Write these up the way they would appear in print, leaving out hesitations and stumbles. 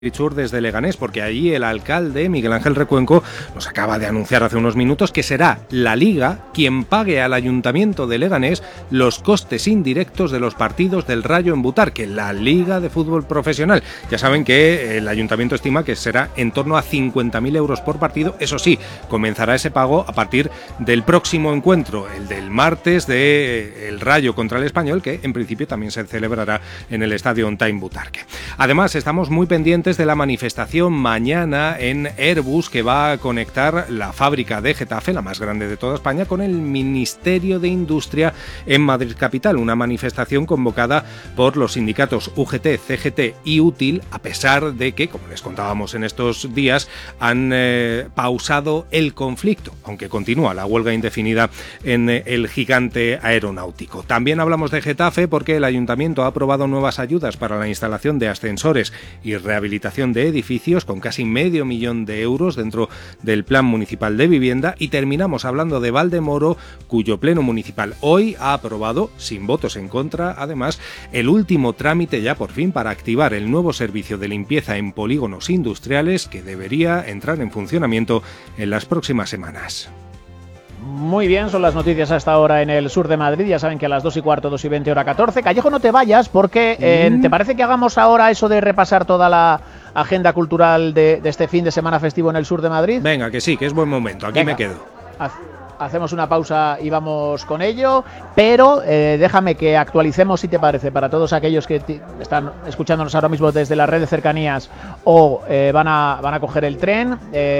Sur desde Leganés, porque allí el alcalde Miguel Ángel Recuenco nos acaba de anunciar hace unos minutos que será la Liga quien pague al Ayuntamiento de Leganés los costes indirectos de los partidos del Rayo en Butarque, la Liga de Fútbol Profesional. Ya saben que el Ayuntamiento estima que será en torno a 50.000 euros por partido. Eso sí, comenzará ese pago a partir del próximo encuentro, el del martes del Rayo contra el Español, que en principio también se celebrará en el Estadio On Time Butarque. Además, estamos muy pendientes de la manifestación mañana en Airbus, que va a conectar la fábrica de Getafe, la más grande de toda España, con el Ministerio de Industria en Madrid capital. Una manifestación convocada por los sindicatos UGT, CGT y UTIL, a pesar de que, como les contábamos en estos días, han pausado el conflicto, aunque continúa la huelga indefinida en el gigante aeronáutico. También hablamos de Getafe porque el Ayuntamiento ha aprobado nuevas ayudas para la instalación de ascensores y rehabilitación de edificios con casi medio millón de euros dentro del Plan Municipal de Vivienda. Y terminamos hablando de Valdemoro, cuyo Pleno Municipal hoy ha aprobado, sin votos en contra, además, el último trámite ya por fin para activar el nuevo servicio de limpieza en polígonos industriales, que debería entrar en funcionamiento en las próximas semanas. Muy bien, son las noticias hasta ahora en el sur de Madrid. Ya saben que a las 2:15, 2:20, hora 14. Callejo, no te vayas porque ¿te parece que hagamos ahora eso de repasar toda la agenda cultural de este fin de semana festivo en el sur de Madrid? Venga, que sí, que es buen momento. Aquí me quedo. Hacemos una pausa y vamos con ello, pero déjame que actualicemos, si te parece, para todos aquellos que están escuchándonos ahora mismo desde la red de cercanías o van a coger el tren.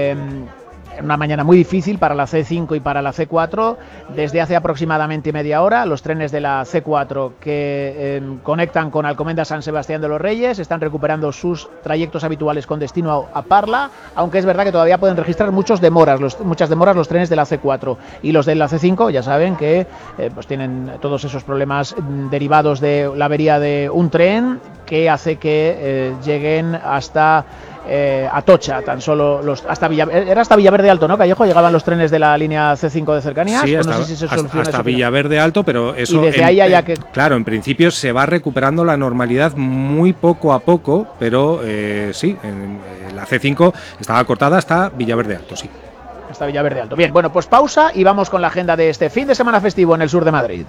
Una mañana muy difícil para la C5 y para la C4. Desde hace aproximadamente media hora, los trenes de la C4 que conectan con Alcobendas San Sebastián de los Reyes están recuperando sus trayectos habituales con destino a Parla, aunque es verdad que todavía pueden registrar muchas demoras los trenes de la C4. Y los de la C5 ya saben que pues tienen todos esos problemas derivados de la avería de un tren que hace que lleguen hasta Atocha, tan solo hasta Villaverde Alto, ¿no, Callejo? Llegaban los trenes de la línea C5 de cercanías. Sí, pues no sé si se soluciona hasta Villaverde Alto, pero eso. Y desde ahí haya que. Claro, en principio se va recuperando la normalidad muy poco a poco, pero sí, la C5 estaba cortada hasta Villaverde Alto, sí. Hasta Villaverde Alto. Bien, bueno, pues pausa y vamos con la agenda de este fin de semana festivo en el sur de Madrid.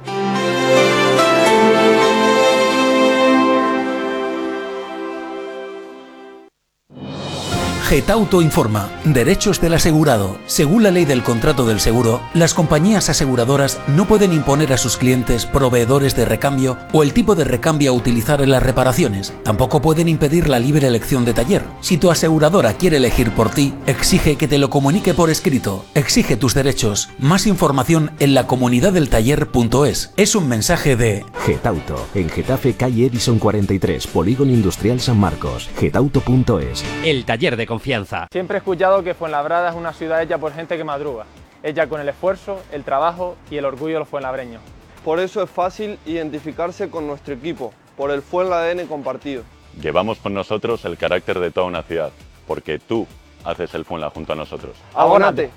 Getauto informa. Derechos del asegurado. Según la ley del contrato del seguro, las compañías aseguradoras no pueden imponer a sus clientes proveedores de recambio o el tipo de recambio a utilizar en las reparaciones. Tampoco pueden impedir la libre elección de taller. Si tu aseguradora quiere elegir por ti, exige que te lo comunique por escrito. Exige tus derechos. Más información en lacomunidaddeltaller.es. Es un mensaje de Getauto, en Getafe, calle Edison 43, Polígono Industrial San Marcos. Getauto.es. El taller de confianza. Siempre he escuchado que Fuenlabrada es una ciudad hecha por gente que madruga, hecha con el esfuerzo, el trabajo y el orgullo de los fuenlabreños. Por eso es fácil identificarse con nuestro equipo, por el Fuenla-ADN compartido. Llevamos con nosotros el carácter de toda una ciudad, porque tú haces el Fuenla junto a nosotros. ¡Abónate!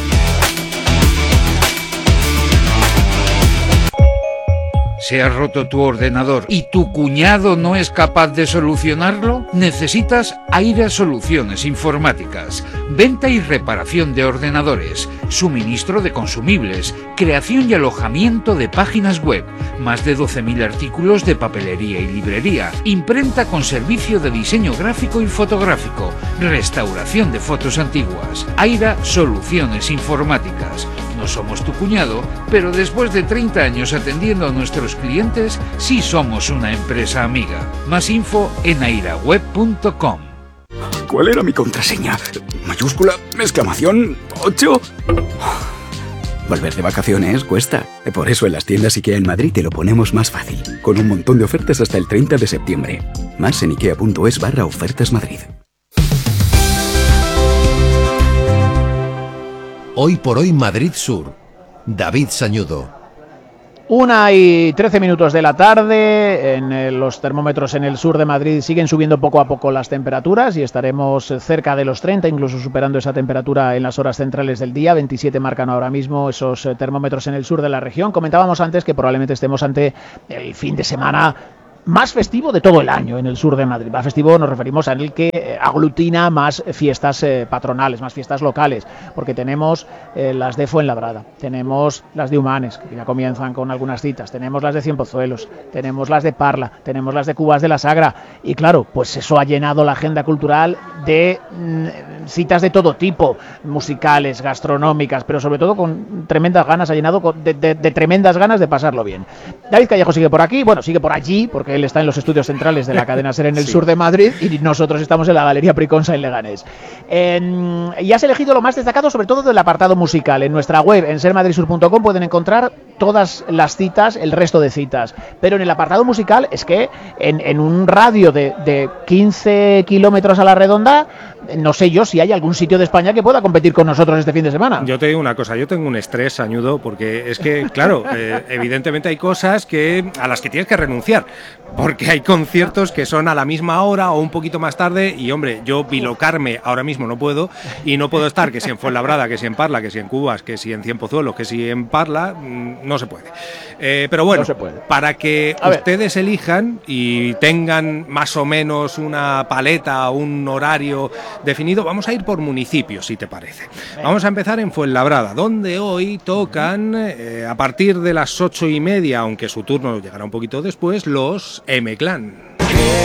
¿Se ha roto tu ordenador y tu cuñado no es capaz de solucionarlo? Necesitas Aira Soluciones Informáticas. Venta y reparación de ordenadores, suministro de consumibles, creación y alojamiento de páginas web, más de 12.000 artículos de papelería y librería, imprenta con servicio de diseño gráfico y fotográfico, restauración de fotos antiguas. Aira Soluciones Informáticas. No somos tu cuñado, pero después de 30 años atendiendo a nuestros clientes, sí somos una empresa amiga. Más info en airaweb.com. ¿Cuál era mi contraseña? ¿Mayúscula? ¿Exclamación? ¿8? Volver de vacaciones cuesta. Por eso en las tiendas IKEA en Madrid te lo ponemos más fácil, con un montón de ofertas hasta el 30 de septiembre. Más en ikea.es/ofertas Madrid. Hoy por hoy Madrid Sur. David Sañudo. 1:13 de la tarde, los termómetros en el sur de Madrid siguen subiendo poco a poco las temperaturas y estaremos cerca de los 30, incluso superando esa temperatura en las horas centrales del día. 27 marcan ahora mismo esos termómetros en el sur de la región. Comentábamos antes que probablemente estemos ante el fin de semana más festivo de todo el año en el sur de Madrid. Más festivo nos referimos a el que aglutina más fiestas patronales, más fiestas locales, porque tenemos las de Fuenlabrada, tenemos las de Humanes, que ya comienzan con algunas citas, tenemos las de Cienpozuelos, tenemos las de Parla, tenemos las de Cubas de la Sagra, y claro, pues eso ha llenado la agenda cultural de citas de todo tipo, musicales, gastronómicas, pero sobre todo con tremendas ganas, ha llenado de tremendas ganas de pasarlo bien. David Callejo sigue por aquí, bueno, sigue por allí, porque él está en los estudios centrales de la cadena SER en el sur de Madrid, y nosotros estamos en la Galería Priconsa en Leganés. Y has elegido lo más destacado, sobre todo del apartado musical. En nuestra web, en sermadridsur.com, pueden encontrar todas las citas, el resto de citas, pero en el apartado musical es que en un radio de 15 kilómetros a la redonda, no sé yo si hay algún sitio de España que pueda competir con nosotros este fin de semana. Yo te digo una cosa, yo tengo un estrés, Añudo, porque es que, claro, evidentemente hay cosas a las que tienes que renunciar, porque hay conciertos que son a la misma hora o un poquito más tarde, y hombre, yo bilocarme ahora mismo no puedo, y no puedo estar que si en Fuenlabrada, que si en Parla, que si en Cubas, que si en Cienpozuelos, que si en Parla, no se puede. Pero bueno, no se puede. Para que ustedes elijan y tengan más o menos una paleta, un horario definido, vamos a ir por municipios, si te parece. Vamos a empezar en Fuenlabrada, donde hoy tocan, a partir de las 8:30, aunque su turno llegará un poquito después, los M-Clan.